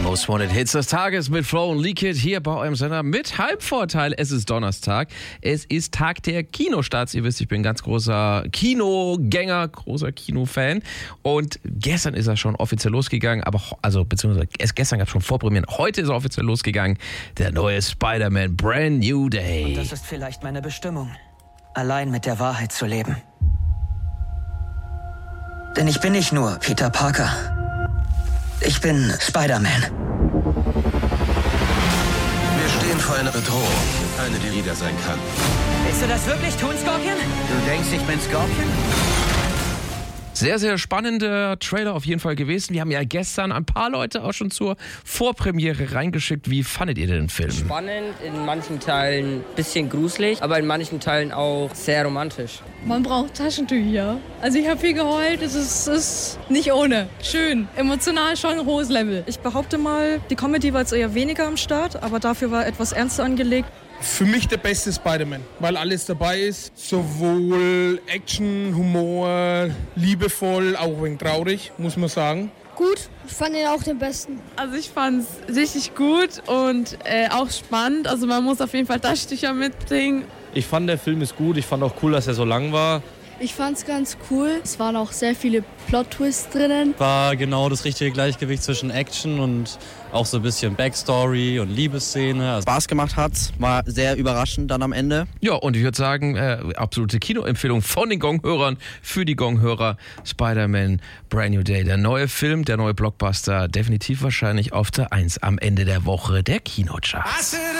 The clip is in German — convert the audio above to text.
Most Wanted Hits des Tages mit Flo und Leakit hier bei eurem Sender mit Halbvorteil. Es ist Donnerstag. Es ist Tag der Kinostarts. Ihr wisst, ich bin ganz großer Kinogänger, großer Kinofan. Und gestern ist er schon offiziell losgegangen. Beziehungsweise gestern gab es schon Vorpremieren. Heute ist er offiziell losgegangen. Der neue Spider-Man Brand New Day. Und das ist vielleicht meine Bestimmung. Allein mit der Wahrheit zu leben. Denn ich bin nicht nur Peter Parker. Ich bin Spider-Man. Wir stehen vor einer Bedrohung. Eine, die jeder sein kann. Willst du das wirklich tun, Scorpion? Du denkst, ich bin Scorpion? Sehr, sehr spannender Trailer auf jeden Fall gewesen. Wir haben ja gestern ein paar Leute auch schon zur Vorpremiere reingeschickt. Wie fandet ihr den Film? Spannend, in manchen Teilen ein bisschen gruselig, aber in manchen Teilen auch sehr romantisch. Man braucht Taschentücher. Also ich habe viel geheult, es ist nicht ohne. Schön, emotional schon ein hohes Level. Ich behaupte mal, die Comedy war jetzt eher weniger am Start, aber dafür war etwas ernster angelegt. Für mich der beste Spider-Man, weil alles dabei ist. Sowohl Action, Humor, liebevoll, auch ein wenig traurig, muss man sagen. Gut, ich fand ihn auch den besten. Also ich fand es richtig gut und auch spannend. Also man muss auf jeden Fall Taschentücher mitbringen. Ich fand, der Film ist gut. Ich fand auch cool, dass er so lang war. Ich fand es ganz cool. Es waren auch sehr viele Plot-Twists drinnen. War genau das richtige Gleichgewicht zwischen Action und auch so ein bisschen Backstory und Liebesszene. Spaß gemacht hat's, war sehr überraschend dann am Ende. Ja, und ich würde sagen, absolute Kinoempfehlung von den Gong-Hörern für die Gong-Hörer. Spider-Man Brand New Day, der neue Film, der neue Blockbuster, definitiv wahrscheinlich auf der 1 am Ende der Woche der Kinocharts.